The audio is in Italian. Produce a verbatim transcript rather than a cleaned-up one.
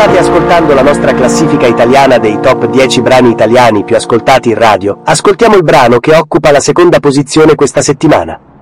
State ascoltando la nostra classifica italiana dei top dieci brani italiani più ascoltati in radio. Ascoltiamo il brano che occupa la seconda posizione questa settimana.